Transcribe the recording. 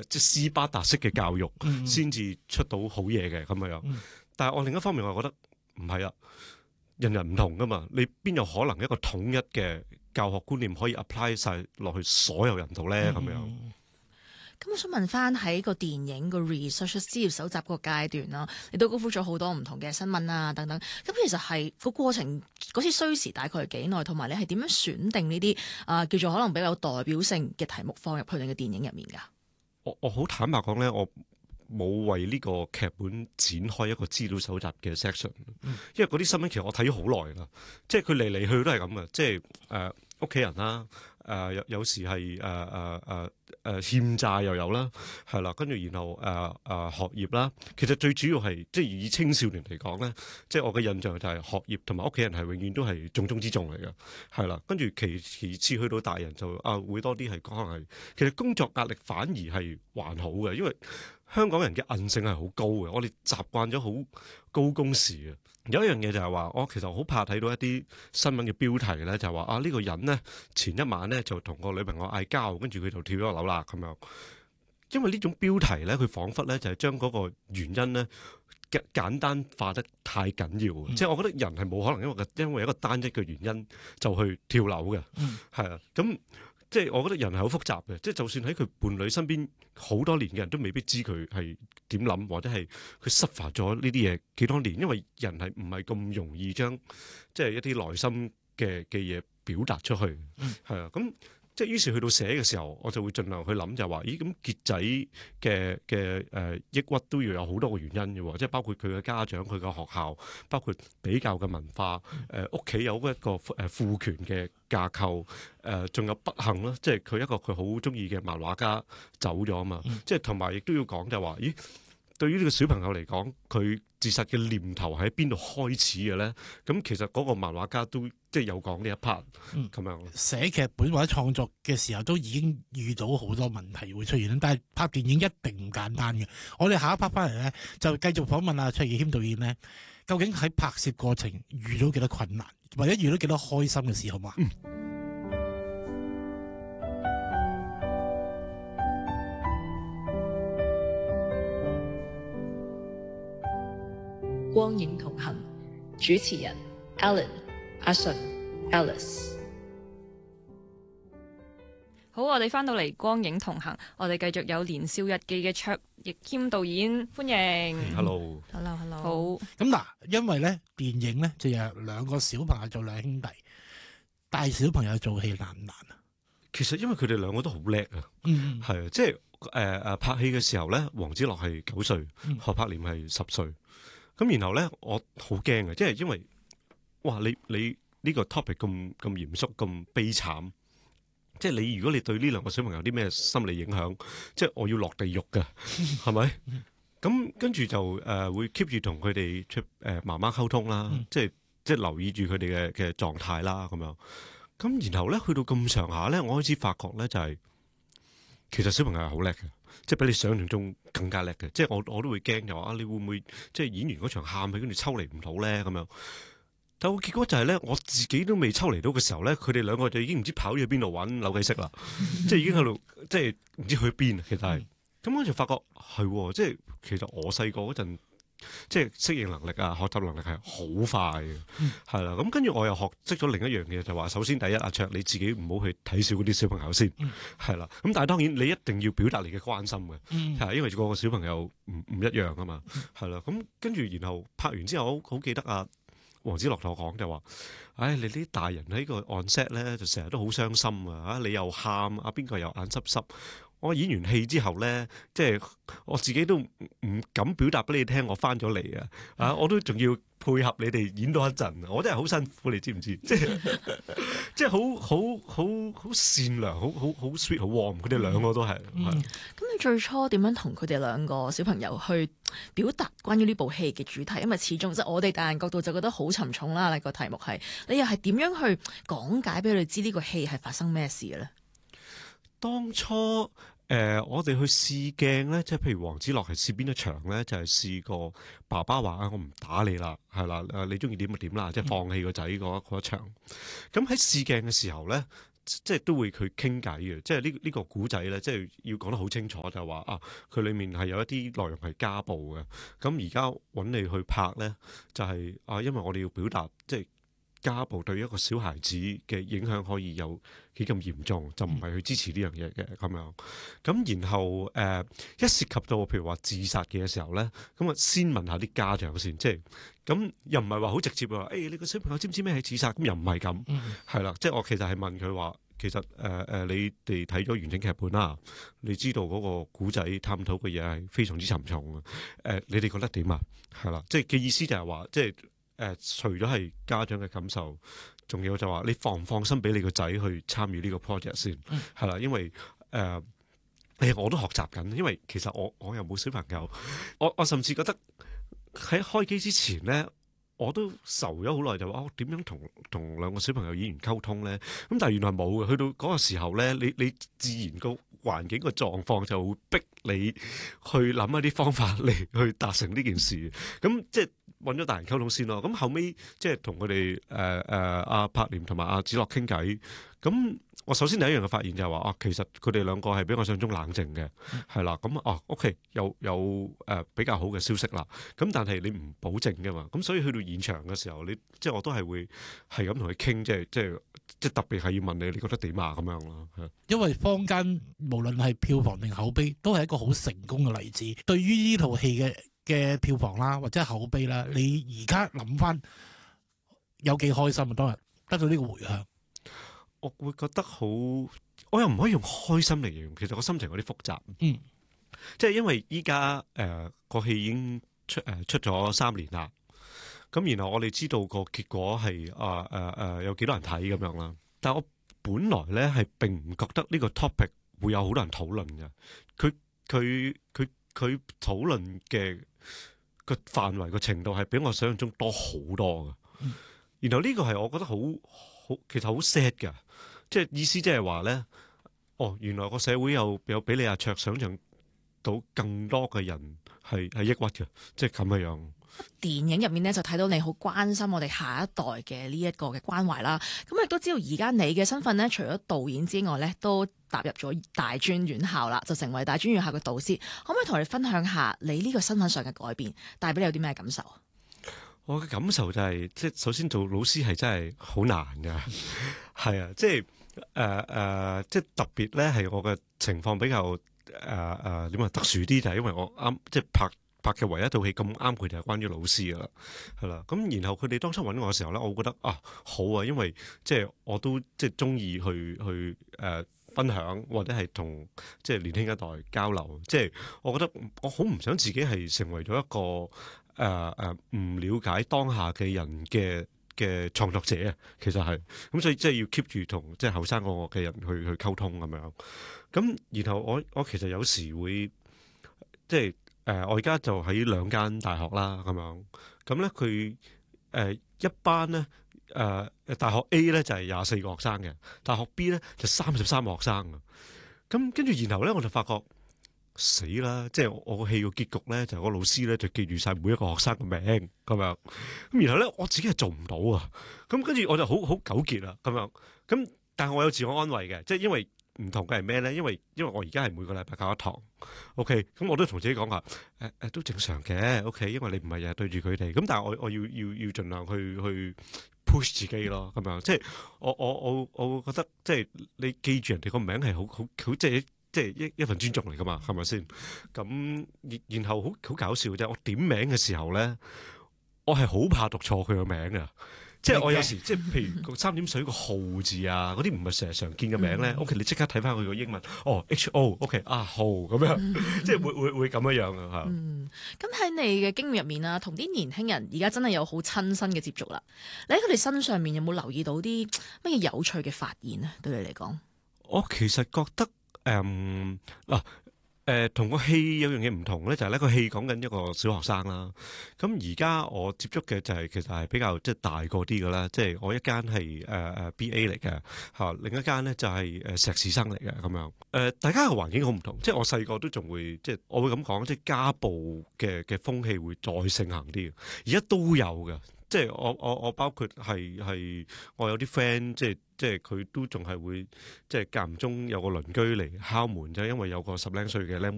即係斯巴達式嘅教育先至出到好嘢嘅咁樣。但係我另一方面我覺得唔係啊，人人唔同噶嘛，你邊有可能一個統一嘅教學觀念可以 apply 晒落去所有人度咧咁樣？ 咁我想問翻喺個電影個 research 資料搜集個階段啦，你都高呼咗好多唔同嘅新聞啊等等。咁其實係個過程嗰次需時大概係幾耐，同埋你係點樣選定呢啲叫做可能比較有代表性嘅題目放入去你嘅電影入面㗎？ 我好坦白講咧，我冇為呢個劇本展開一個資料搜集嘅 section，因為嗰啲新聞其實我睇咗好耐啦，即係佢嚟嚟去去都係咁嘅，即係屋企人啦，有時係欠債又有啦，係啦，跟住然後學業啦，其實最主要係即係以青少年嚟講咧，即係我嘅印象就係學業同埋屋企人係永遠都係重中之重嚟嘅，係啦，跟住其次去到大人就會多啲係可能係，其實工作壓力反而係還好嘅，因為香港人嘅韌性係好高嘅，我哋習慣咗好高工時嘅。有一樣嘢就係話，我其實好怕睇到一啲新聞嘅標題咧，就係話呢個人呢，前一晚呢就同個女朋友嗌交，跟住佢就跳咗樓啦咁樣。因為呢種標題咧，佢彷彿咧就係將嗰個原因咧簡單化得太緊要。即係我覺得人係冇可能因為一個單一嘅原因就去跳樓嘅，係啊咁。即係我覺得人係好複雜嘅，即係就算喺佢伴侶身邊好多年嘅人都未必知佢係點諗，或者係佢 suffer 咗呢啲嘢幾多年，因為人係唔係咁容易將即係一啲內心嘅嘢表達出去，係啊咁。即係於是去到寫嘅時候，我就會盡量去諗就係話，咦咁傑仔嘅抑鬱都要有好多個原因嘅喎，即係包括佢嘅家長、佢嘅學校，包括比較嘅文化，屋企有一個父權嘅架構，仲有不幸啦，即係佢一個佢好中意嘅漫畫家走咗啊嘛，即係同埋亦都要講就係話，咦對於呢個小朋友嚟講，佢自殺嘅念頭喺邊度開始嘅咧？咁其實嗰個漫畫家都即係有講呢一 part 咁樣。 寫劇本或者創作嘅時候都已經遇到好多問題會出現，但係拍電影一定唔簡單嘅。我哋下一 part 翻嚟咧，就繼續訪問阿卓義謙導演咧，究竟喺拍攝過程遇到幾多困難，或者遇到幾多開心嘅事，好嘛？ 光影同行，主持人 Alan、阿信、Alice。 好，我哋翻到嚟光影同行，我哋繼續有年少日記嘅卓義謙導演，歡迎。 Hello。 好。 咁嗱，因為咧電影咧就有兩個小朋友做兩兄弟，帶小朋友做戲難唔難啊？ 其實因為佢哋兩個都好叻啊，係啊，即係拍戲嘅時候咧，黃子樂係9歲，何柏廉係10歲。咁然後咧，我好驚嘅，即係因為哇，你呢個 topic 咁嚴肅、咁悲慘，即係你如果你對呢兩個小朋友有啲咩心理影響，即係我要落地獄嘅，係咪？咁跟住就會 keep 住同佢哋媽媽溝通啦，即係留意住佢哋嘅狀態啦，咁樣。咁然後咧，去到咁上下咧，我開始發覺咧就係，其實小朋友係好叻嘅。即係比你想象中更加叻嘅，即係我都會驚就話你會唔會即係演完嗰場喊起跟住抽離唔到咧咁樣？但係個結果就係咧，我自己都未抽離到嘅時候咧，佢哋兩個就已經唔知跑咗去邊度玩扭計骰啦，即係已經喺度即係唔知去邊。其實係咁，我就發覺係即係其實我細個嗰陣。即係適應能力啊，學習能力係好快嘅，係啦。咁跟住我又學識咗另一樣嘢，就話首先第一，阿卓你自己唔好去睇小嗰啲小朋友先，係啦。咁但係當然你一定要表達你嘅關心嘅，係因為個個小朋友唔一樣啊嘛，係啦。咁跟住然後拍完之後，好記得啊，黃子樂同我講就話，唉，你啲大人喺個 on set 咧，就成日都好傷心啊，你又喊，啊邊個又眼濕濕。我演完戲之後咧，即係我自己都唔敢表達俾你聽，我翻咗嚟啊！我都仲要配合你哋演多一陣，我真係好辛苦，你知唔知？即係好善良，好 sweet， 好 warm， 佢哋兩個都係。 咁你最初點樣同佢哋兩個小朋友去表達關於呢部戲嘅主題？因為始終即係我哋大人角度就覺得好沉重啦。個題目係你又係點樣去講解俾佢哋知呢個戲係發生咩事嘅咧？ 當初我哋去試鏡咧，即係譬如黃子樂係試邊一場咧，就係試過爸爸話我唔打你啦，係啦，你中意點就點啦，即係放棄個仔嗰一場。咁喺試鏡嘅時候咧， 即係都會去傾偈嘅，即係呢個古仔咧，即係要講得好清楚，就係話啊，佢裡面係有一啲內容係家暴嘅。咁而家揾你去拍咧，就係啊，因為我哋要表達即係家暴對一個小孩子嘅影響可以有幾咁嚴重，就唔係去支持呢樣嘢嘅咁樣。咁然後一涉及到譬如話自殺嘅時候咧，咁啊先問下啲家長先，即係咁又唔係話好直接話，你個小朋友知唔知咩係自殺？咁又唔係咁，係啦，即係我其實係問佢話，其實你哋睇咗完整劇本啦，你知道嗰個古仔探討嘅嘢係非常之沉重嘅，你哋覺得點啊？係啦，即係嘅意思就係話，即係。除咗係家長嘅感受，仲有就話你放唔放心俾你個仔去參與呢個 project 先，係啦，因為我都學習緊，因為其實我又冇小朋友，我甚至覺得喺開機之前咧，我都愁咗好耐，就話我點樣同兩個小朋友演員溝通咧？咁但係原來冇嘅，去到嗰個時候咧，你自然個環境個狀況就會逼你去諗一啲方法嚟去達成呢件事，咁即係。揾咗大人溝通先咯，咁後尾即係同佢哋阿柏廉同埋阿子樂傾偈，咁我首先第一樣嘅發現就係話其實佢哋兩個係比我想像中冷靜嘅，係啦，咁OK 有比較好嘅消息啦，咁但係你唔保證㗎嘛，咁所以去到現場嘅時候，你即係我都係會係咁同佢傾，即係特別係要問你覺得點啊咁樣咯， 因為坊間無論係票房定口碑，都係一個好成功嘅例子。對於呢套戲嘅票房啦，或者口碑啦，你而家諗翻有幾開心啊？當日得到呢個回響， 我會覺得好，我又唔可以用開心嚟形容，其實個心情有啲複雜。即係因為依家個戲已經出咗3年啦，咁然後我哋知道個結果係有幾多人睇咁樣啦，但係我本來咧係並唔覺得呢個 topic 會有好多人討論嘅，佢討論嘅個範圍個程度係比我想象中多好多嘅，然後呢個係我覺得好其實好 sad 㗎，即係意思即係話咧，原來個社會有比李亞卓想象到更多嘅人係抑鬱嘅，即係咁嘅樣。 電影入面咧就睇到你好關心我哋下一代嘅呢一個嘅關懷啦，咁亦都知道而家你嘅身份咧，除咗導演之外咧，都踏入咗大專院校啦，就成為大專院校嘅導師。可唔可以同我哋分享下你呢個身份上嘅改變，帶俾你有啲咩感受？ 我嘅感受就係，即係首先做老師係真係好難㗎，係啊，即係即係特別咧係我嘅情況比較點啊特殊啲，就係因為我啱即係拍嘅唯一一套戲咁啱佢哋係關於老師㗎啦，係啦。咁然後佢哋當初揾我嘅時候咧，我覺得好啊，因為即係我都即係鍾意去分享或者係同即係年輕一代交流。即係我覺得我好唔想自己係成為咗一個唔了解當下嘅人嘅創作者啊。其實係咁，所以即係要 keep 住同即係後生過我嘅人去溝通咁樣。咁然後我其實有時會即係。我而家就喺2間大學啦，咁樣咁咧佢一班咧大學 A 咧就係24個學生嘅，大學 B 咧就33個學生啊。咁跟住然後咧我就發覺死啦，即係我個戲個結局咧就係個老師咧就記住晒每一個學生嘅名咁樣，咁然後咧我自己係做唔到啊。咁跟住我就好糾結啦咁樣。咁但係我有自我安慰嘅，即係因為。唔同嘅係咩咧？因為我而家係每個禮拜教一堂 ，OK，咁我都同自己講話，都正常嘅 ，OK，因為你唔係日日對住佢哋，咁但係我要盡量去 push 自己咯，咁樣，即係我會覺得即係你記住人哋個名係好即係一份尊重嚟噶嘛，係咪先？咁然後好搞笑嘅啫，我點名嘅時候咧，我係好怕讀錯佢個名啊！即係我有時即係譬如個3點水個號字啊，嗰啲唔係成日常見嘅名咧。OK，你即刻睇翻佢個英文HO，OK 號咁樣，即係會咁樣樣啊嚇。 咁喺你嘅經驗入面啦，同啲年輕人而家真係有好親身嘅接觸啦。你喺佢哋身上面有冇留意到啲乜嘢有趣嘅發現咧？對你嚟講， 我其實覺得同個戲有樣嘢唔同咧，就係咧個戲講緊一個小學生啦。咁而家我接觸嘅就係其實係比較即係大個啲嘅啦。即係我一間係BA 嚟嘅嚇，另一間咧就係碩士生嚟嘅咁樣。大家嘅環境好唔同。即係我細個都仲會即係我會咁講，即係家暴嘅風氣會再盛行啲。而家都有嘅。 即係我包括係我有啲 friend 即係佢都仲係會即係間唔中有個鄰居嚟敲門啫，因為有個10零歲嘅僆妹